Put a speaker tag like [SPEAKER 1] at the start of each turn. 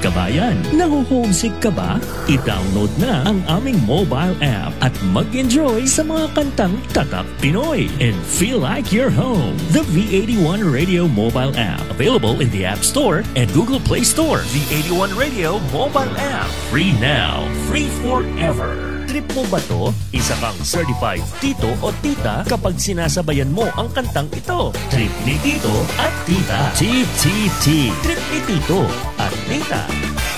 [SPEAKER 1] kabayan, naho-homesick ka ba? I-download na ang aming mobile app at mag-enjoy sa mga kantang Tatak Pinoy and feel like you're home. The V81 Radio mobile app, available in the App Store and Google Play Store. V81 Radio mobile app, free now, free forever. Trip mo ba to? Isa kang certified tito o tita kapag sinasabayan mo ang kantang ito. Trip ni tito at tita. TTT. Trip ni tito at tita.